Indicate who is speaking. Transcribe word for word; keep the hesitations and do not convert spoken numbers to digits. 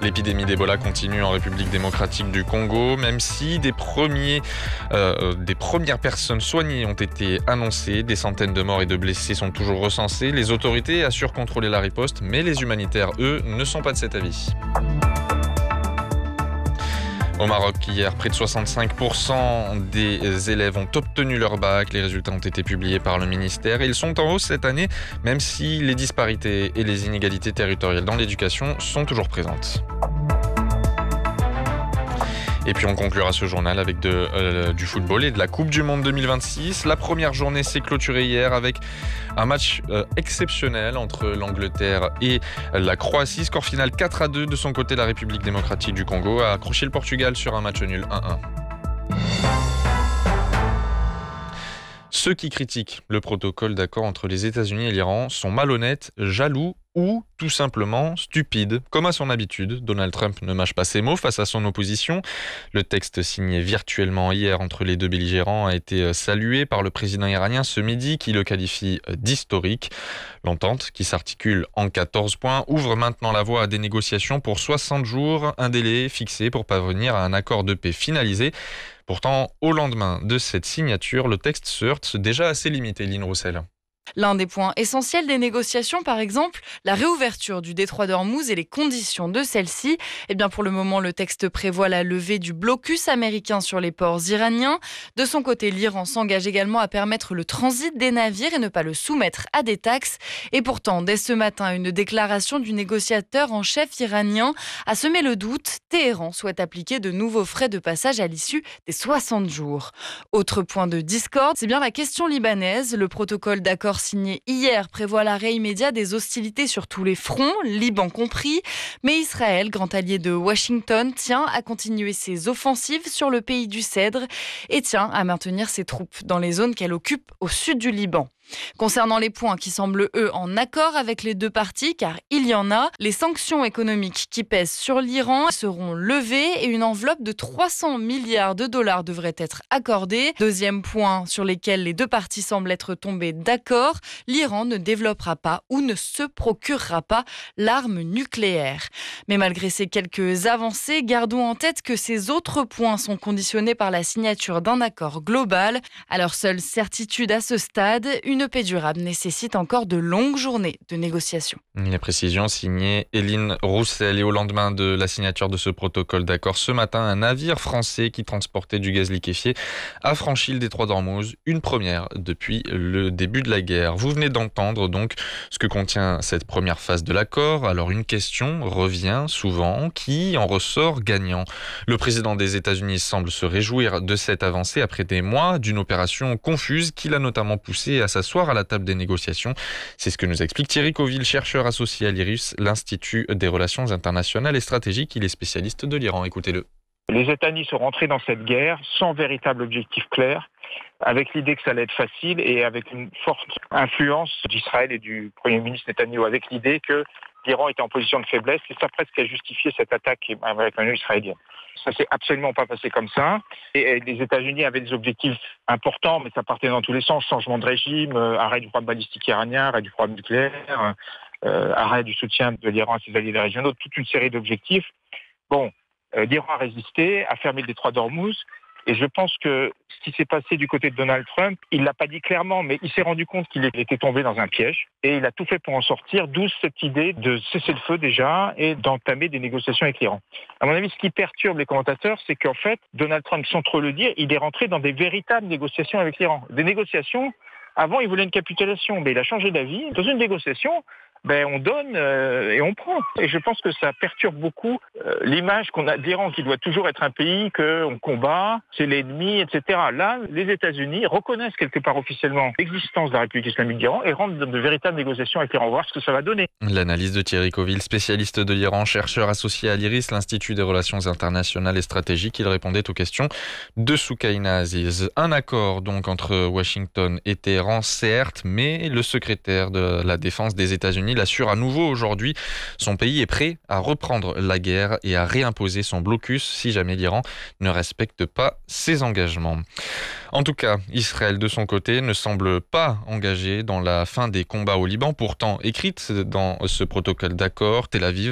Speaker 1: L'épidémie d'Ebola continue en République démocratique du Congo, même si des, premiers, euh, des premières personnes soignées ont été annoncées. Des centaines de morts et de blessés sont toujours recensés. Les autorités assurent contrôler la riposte, mais les humanitaires, eux, ne sont pas de cet avis. Au Maroc, hier, près de soixante-cinq pour cent des élèves ont obtenu leur bac. Les résultats ont été publiés par le ministère et ils sont en hausse cette année, même si les disparités et les inégalités territoriales dans l'éducation sont toujours présentes. Et puis on conclura ce journal avec de, euh, du football et de la Coupe du Monde deux mille vingt-six. La première journée s'est clôturée hier avec un match euh, exceptionnel entre l'Angleterre et la Croatie. Score final quatre à deux. De son côté, la République démocratique du Congo a accroché le Portugal sur un match nul un un. Ceux qui critiquent le protocole d'accord entre les États-Unis et l'Iran sont malhonnêtes, jaloux ou tout simplement stupides. Comme à son habitude, Donald Trump ne mâche pas ses mots face à son opposition. Le texte signé virtuellement hier entre les deux belligérants a été salué par le président iranien ce midi qui le qualifie d'historique. L'entente, qui s'articule en quatorze points, ouvre maintenant la voie à des négociations pour soixante jours, un délai fixé pour parvenir à un accord de paix finalisé. Pourtant, au lendemain de cette signature, le texte se heurte déjà assez limité, Lynn Roussel.
Speaker 2: L'un des points essentiels des négociations, par exemple, la réouverture du détroit d'Ormuz et les conditions de celle-ci. Eh bien, pour le moment, le texte prévoit la levée du blocus américain sur les ports iraniens. De son côté, l'Iran s'engage également à permettre le transit des navires et ne pas le soumettre à des taxes. Et pourtant, dès ce matin, une déclaration du négociateur en chef iranien a semé le doute. Téhéran souhaite appliquer de nouveaux frais de passage à l'issue des soixante jours. Autre point de discorde, c'est bien la question libanaise. Le protocole d'accord signé hier prévoit l'arrêt immédiat des hostilités sur tous les fronts, Liban compris. Mais Israël, grand allié de Washington, tient à continuer ses offensives sur le pays du Cèdre et tient à maintenir ses troupes dans les zones qu'elle occupe au sud du Liban. Concernant les points qui semblent, eux, en accord avec les deux parties, car il y en a, les sanctions économiques qui pèsent sur l'Iran seront levées et une enveloppe de trois cents milliards de dollars devrait être accordée. Deuxième point sur lesquels les deux parties semblent être tombées d'accord, l'Iran ne développera pas ou ne se procurera pas l'arme nucléaire. Mais malgré ces quelques avancées, gardons en tête que ces autres points sont conditionnés par la signature d'un accord global. Alors seule certitude à ce stade, une paix durable nécessite encore de longues journées de négociations.
Speaker 1: Les précisions signées Eline Roussel. Et au lendemain de la signature de ce protocole d'accord, ce matin, un navire français qui transportait du gaz liquéfié a franchi le détroit d'Ormuz, une première depuis le début de la guerre. Vous venez d'entendre donc ce que contient cette première phase de l'accord. Alors une question revient souvent, qui en ressort gagnant? Le président des États-Unis semble se réjouir de cette avancée après des mois d'une opération confuse qui l'a notamment poussé à s'asseoir à la table des négociations. C'est ce que nous explique Thierry Coville, chercheur associé à l'I R I S, l'Institut des relations internationales et stratégiques. Il est spécialiste de l'Iran. Écoutez-le.
Speaker 3: Les États-Unis sont rentrés dans cette guerre sans véritable objectif clair, avec l'idée que ça allait être facile et avec une forte influence d'Israël et du Premier ministre Netanyahou, avec l'idée que l'Iran était en position de faiblesse et ça presque a justifié cette attaque avec un israélien. Ça s'est absolument pas passé comme ça. Et les États-Unis avaient des objectifs importants, mais ça partait dans tous les sens. Changement de régime, euh, arrêt du programme balistique iranien, arrêt du programme nucléaire, euh, arrêt du soutien de l'Iran à ses alliés régionaux, toute une série d'objectifs. Bon, euh, l'Iran a résisté, a fermé le détroit d'Ormuz. Et je pense que ce qui s'est passé du côté de Donald Trump, il l'a pas dit clairement, mais il s'est rendu compte qu'il était tombé dans un piège et il a tout fait pour en sortir, d'où cette idée de cesser le feu déjà et d'entamer des négociations avec l'Iran. À mon avis, ce qui perturbe les commentateurs, c'est qu'en fait, Donald Trump, sans trop le dire, il est rentré dans des véritables négociations avec l'Iran. Des négociations, avant il voulait une capitulation, mais il a changé d'avis. Dans une négociation, ben on donne euh, et on prend. Et je pense que ça perturbe beaucoup euh, l'image qu'on a d'Iran, qui doit toujours être un pays qu'on combat, c'est l'ennemi, et cetera. Là, les États-Unis reconnaissent quelque part officiellement l'existence de la République islamique d'Iran et rentrent dans de véritables négociations avec l'Iran. On va voir ce que ça va donner.
Speaker 1: L'analyse de Thierry Coville, spécialiste de l'Iran, chercheur associé à l'I R I S, l'Institut des relations internationales et stratégiques. Il répondait aux questions de Soukaina Aziz. Un accord donc entre Washington et Téhéran, certes, mais le secrétaire de la Défense des États-Unis l'assure à nouveau aujourd'hui. Son pays est prêt à reprendre la guerre et à réimposer son blocus si jamais l'Iran ne respecte pas ses engagements. En tout cas, Israël, de son côté, ne semble pas engagé dans la fin des combats au Liban, pourtant écrite dans ce protocole d'accord. Tel Aviv